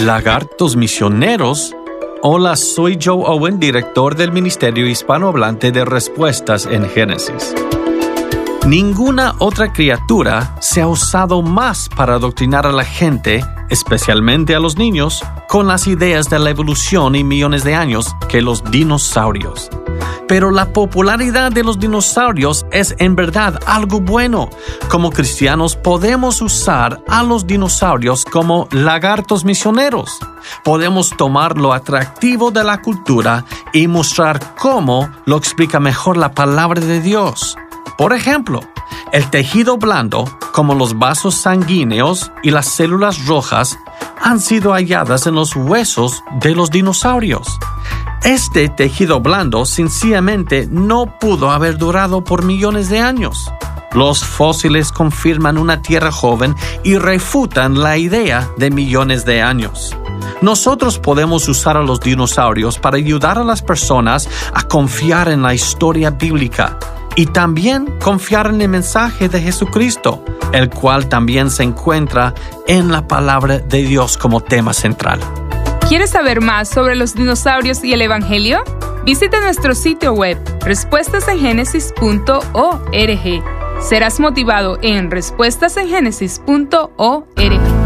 lagartos misioneros. Hola, soy Joe Owen, director del Ministerio Hispanohablante de Respuestas en Génesis. Ninguna otra criatura se ha usado más para adoctrinar a la gente, especialmente a los niños, con las ideas de la evolución y millones de años que los dinosaurios. Pero la popularidad de los dinosaurios es en verdad algo bueno. Como cristianos podemos usar a los dinosaurios como lagartos misioneros. Podemos tomar lo atractivo de la cultura y mostrar cómo lo explica mejor la palabra de Dios. Por ejemplo, el tejido blando, como los vasos sanguíneos y las células rojas, han sido halladas en los huesos de los dinosaurios. Este tejido blando sencillamente no pudo haber durado por millones de años. Los fósiles confirman una tierra joven y refutan la idea de millones de años. Nosotros podemos usar a los dinosaurios para ayudar a las personas a confiar en la historia bíblica y también confiar en el mensaje de Jesucristo, el cual también se encuentra en la palabra de Dios como tema central. ¿Quieres saber más sobre los dinosaurios y el Evangelio? Visita nuestro sitio web, respuestasengenesis.org. Serás motivado en respuestasengenesis.org.